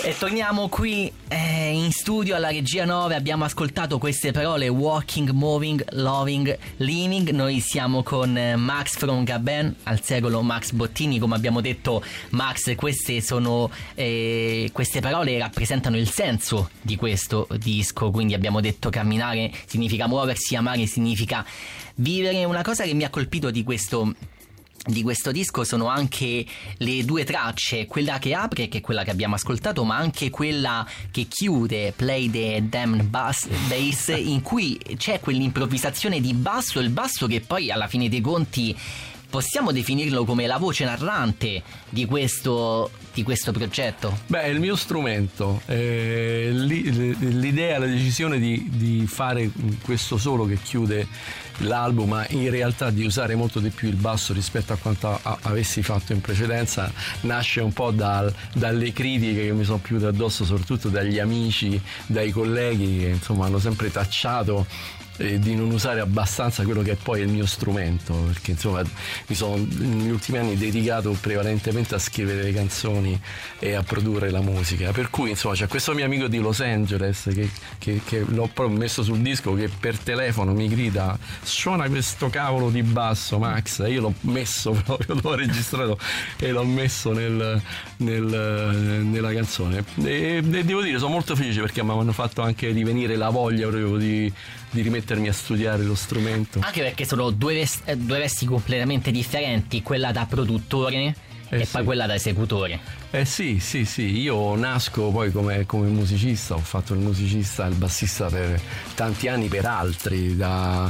E torniamo qui in studio alla regia 9. Abbiamo ascoltato queste parole: walking, moving, loving, living. Noi siamo con Max from Gaben, al secolo Max Bottini. Come abbiamo detto, Max, queste parole rappresentano il senso di questo disco. Quindi abbiamo detto camminare significa muoversi, amare significa vivere. Una cosa che mi ha colpito di questo disco sono anche le due tracce, quella che apre, che è quella che abbiamo ascoltato, ma anche quella che chiude, Play the Damn Bass, in cui c'è quell'improvvisazione di basso, il basso che poi alla fine dei conti possiamo definirlo come la voce narrante di questo progetto? Beh, è il mio strumento. L'idea, la decisione di fare questo solo che chiude l'album, ma in realtà di usare molto di più il basso rispetto a quanto avessi fatto in precedenza, nasce un po' dalle critiche che mi sono piute addosso, soprattutto dagli amici, dai colleghi che insomma hanno sempre tacciato di non usare abbastanza quello che è poi il mio strumento, perché insomma mi sono negli ultimi anni dedicato prevalentemente a scrivere le canzoni e a produrre la musica, per cui insomma c'è questo mio amico di Los Angeles che l'ho proprio messo sul disco, che per telefono mi grida: suona questo cavolo di basso, Max. E io l'ho messo proprio, l'ho registrato e l'ho messo nella canzone, e devo dire sono molto felice perché mi hanno fatto anche rivenire la voglia proprio di rimettermi a studiare lo strumento, anche perché sono due vesti completamente differenti, quella da produttore e poi quella da esecutore. Sì, io nasco poi come musicista, ho fatto il musicista e il bassista per tanti anni per altri, da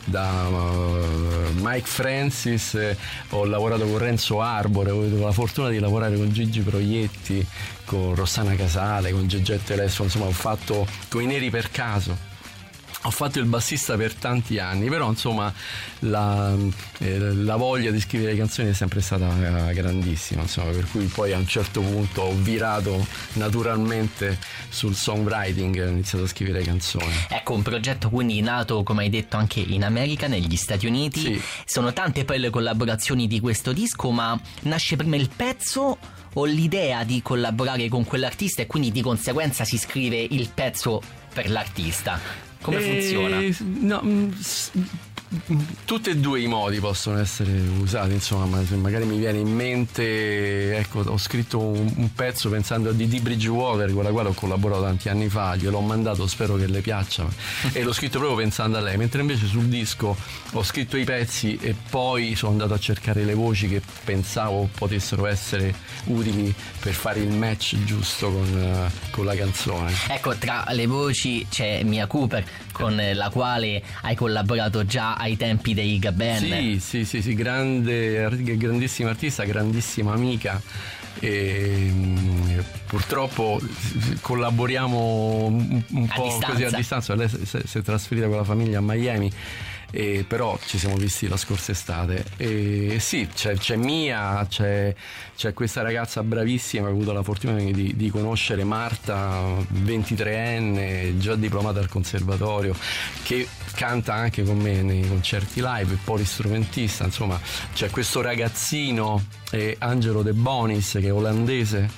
Mike Francis, ho lavorato con Renzo Arbore, ho avuto la fortuna di lavorare con Gigi Proietti, con Rossana Casale, con Gegè Telesso, insomma ho fatto con i Neri per caso. Ho fatto il bassista per tanti anni, però insomma la voglia di scrivere canzoni è sempre stata grandissima, insomma, per cui poi a un certo punto ho virato naturalmente sul songwriting e ho iniziato a scrivere canzoni. Ecco, un progetto quindi nato, come hai detto, anche in America, negli Stati Uniti. Sì. Sono tante poi le collaborazioni di questo disco, ma nasce prima il pezzo o l'idea di collaborare con quell'artista e quindi di conseguenza si scrive il pezzo per l'artista? Come funziona? No, tutti e due i modi possono essere usati, insomma, magari mi viene in mente, ecco, ho scritto un pezzo pensando a Dee Bridgewater, con la quale ho collaborato tanti anni fa, gliel'ho mandato, spero che le piaccia, e l'ho scritto proprio pensando a lei, mentre invece sul disco ho scritto i pezzi e poi sono andato a cercare le voci che pensavo potessero essere utili per fare il match giusto con la canzone. Ecco, tra le voci c'è Mia Cooper, con la quale hai collaborato già ai tempi dei Gaben. Sì, grandissima artista, grandissima amica, e purtroppo collaboriamo un po' così a distanza. Lei si è trasferita con la famiglia a Miami, però ci siamo visti la scorsa estate, e sì, c'è Mia, c'è questa ragazza bravissima che ho avuto la fortuna di conoscere, Marta, 23enne, già diplomata al conservatorio, che canta anche con me nei concerti live, è polistrumentista, insomma c'è questo ragazzino, Angelo De Bonis, che è olandese.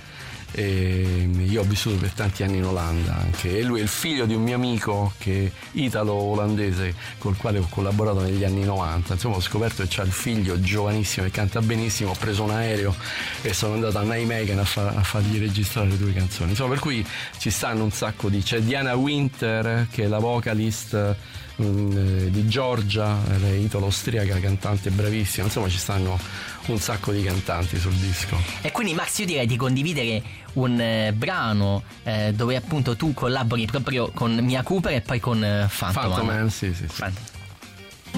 Io ho vissuto per tanti anni in Olanda anche, e lui è il figlio di un mio amico che italo-olandese col quale ho collaborato negli anni 90, insomma ho scoperto che c'ha il figlio giovanissimo che canta benissimo, ho preso un aereo e sono andato a Nijmegen a fargli registrare 2 canzoni, insomma, per cui ci stanno un sacco c'è Diana Winter, che è la vocalist di Georgia, lei italo-austriaca, cantante bravissima, insomma ci stanno un sacco di cantanti sul disco. E quindi Max, io direi di condividere un brano dove appunto tu collabori proprio con Mia Cooper e poi con Phantom Man. Sì.